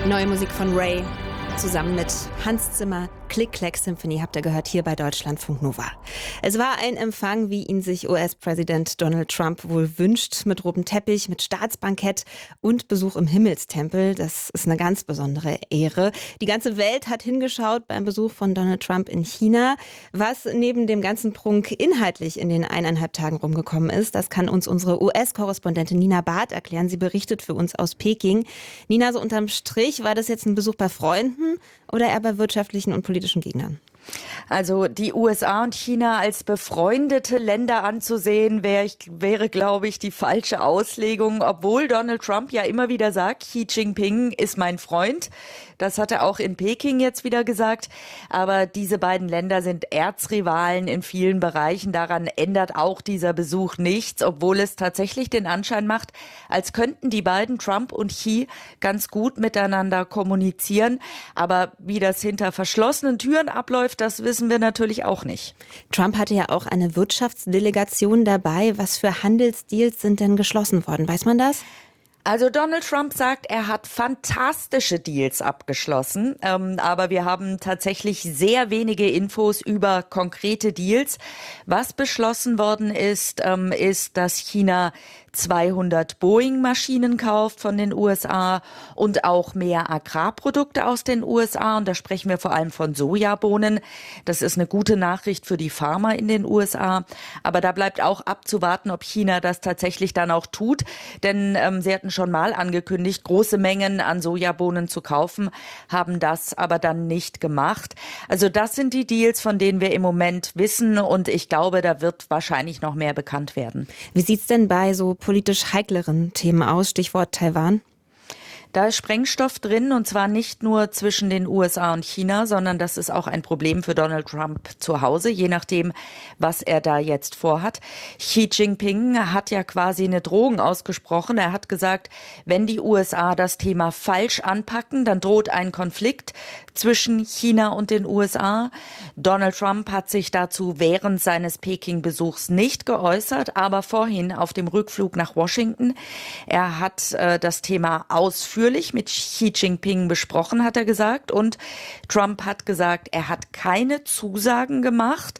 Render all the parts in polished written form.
Neue Musik von Ray zusammen mit Hans Zimmer. Click-Clack-Symphony habt ihr gehört hier bei Deutschlandfunk Nova. Es war ein Empfang, wie ihn sich US-Präsident Donald Trump wohl wünscht, mit rotem Teppich, mit Staatsbankett und Besuch im Himmelstempel. Das ist eine ganz besondere Ehre. Die ganze Welt hat hingeschaut beim Besuch von Donald Trump in China. Was neben dem ganzen Prunk inhaltlich in den 1,5 Tagen rumgekommen ist, das kann uns unsere US-Korrespondentin Nina Barth erklären. Sie berichtet für uns aus Peking. Nina, so unterm Strich, war das jetzt ein Besuch bei Freunden oder eher bei wirtschaftlichen und politischen Gegnern? Also die USA und China als befreundete Länder anzusehen, wäre, glaube ich, die falsche Auslegung, obwohl Donald Trump ja immer wieder sagt, Xi Jinping ist mein Freund. Das hat er auch in Peking jetzt wieder gesagt. Aber diese beiden Länder sind Erzrivalen in vielen Bereichen. Daran ändert auch dieser Besuch nichts, obwohl es tatsächlich den Anschein macht, als könnten die beiden, Trump und Xi, ganz gut miteinander kommunizieren. Aber wie das hinter verschlossenen Türen abläuft, das wissen wir natürlich auch nicht. Trump hatte ja auch eine Wirtschaftsdelegation dabei. Was für Handelsdeals sind denn geschlossen worden? Weiß man das? Also Donald Trump sagt, er hat fantastische Deals abgeschlossen, aber wir haben tatsächlich sehr wenige Infos über konkrete Deals. Was beschlossen worden ist, ist, dass China 200 Boeing-Maschinen kauft von den USA und auch mehr Agrarprodukte aus den USA. Und da sprechen wir vor allem von Sojabohnen. Das ist eine gute Nachricht für die Farmer in den USA. Aber da bleibt auch abzuwarten, ob China das tatsächlich dann auch tut. Denn sie hatten schon mal angekündigt, große Mengen an Sojabohnen zu kaufen, haben das aber dann nicht gemacht. Also das sind die Deals, von denen wir im Moment wissen. Und ich glaube, da wird wahrscheinlich noch mehr bekannt werden. Wie sieht's denn bei so politisch heikleren Themen aus? Stichwort Taiwan. Da ist Sprengstoff drin, und zwar nicht nur zwischen den USA und China, sondern das ist auch ein Problem für Donald Trump zu Hause, je nachdem, was er da jetzt vorhat. Xi Jinping hat ja quasi eine Drohung ausgesprochen. Er hat gesagt, wenn die USA das Thema falsch anpacken, dann droht ein Konflikt zwischen China und den USA. Donald Trump hat sich dazu während seines Peking-Besuchs nicht geäußert, aber vorhin auf dem Rückflug nach Washington. Er hat das Thema ausführlich mit Xi Jinping besprochen, hat er gesagt. Und Trump hat gesagt, er hat keine Zusagen gemacht.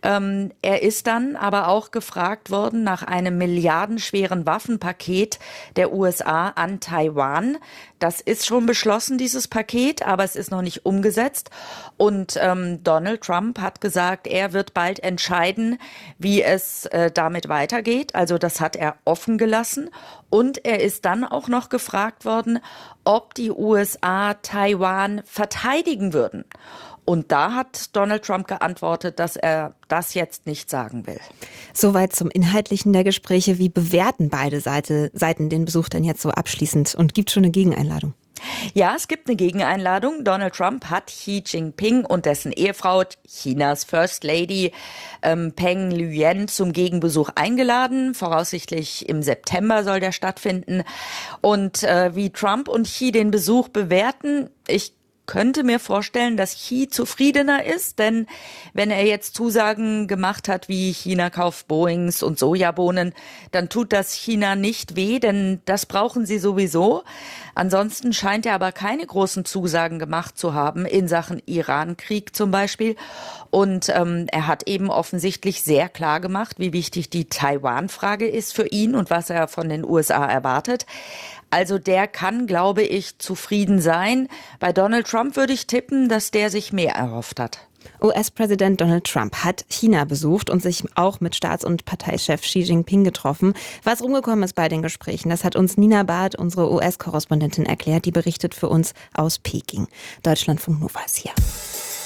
Er ist dann aber auch gefragt worden nach einem milliardenschweren Waffenpaket der USA an Taiwan. Das ist schon beschlossen, dieses Paket, aber es ist noch nicht umgesetzt. Und Donald Trump hat gesagt, er wird bald entscheiden, wie es damit weitergeht. Also das hat er offen gelassen. Und er ist dann auch noch gefragt worden, ob die USA Taiwan verteidigen würden. Und da hat Donald Trump geantwortet, dass er das jetzt nicht sagen will. Soweit zum Inhaltlichen der Gespräche. Wie bewerten beide Seiten den Besuch denn jetzt so abschließend? Und gibt schon eine Gegeneinladung? Ja, es gibt eine Gegeneinladung. Donald Trump hat Xi Jinping und dessen Ehefrau, Chinas First Lady Peng Liyuan, zum Gegenbesuch eingeladen. Voraussichtlich im September soll der stattfinden. Und wie Trump und Xi den Besuch bewerten, ich könnte mir vorstellen, dass Xi zufriedener ist, denn wenn er jetzt Zusagen gemacht hat, wie China kauft Boeings und Sojabohnen, dann tut das China nicht weh, denn das brauchen sie sowieso. Ansonsten scheint er aber keine großen Zusagen gemacht zu haben in Sachen Iran-Krieg zum Beispiel. Und er hat eben offensichtlich sehr klar gemacht, wie wichtig die Taiwan-Frage ist für ihn und was er von den USA erwartet. Also der kann, glaube ich, zufrieden sein. Bei Donald Trump würde ich tippen, dass der sich mehr erhofft hat. US-Präsident Donald Trump hat China besucht und sich auch mit Staats- und Parteichef Xi Jinping getroffen. Was rumgekommen ist bei den Gesprächen, das hat uns Nina Barth, unsere US-Korrespondentin, erklärt. Die berichtet für uns aus Peking. Deutschlandfunk Nova ist hier.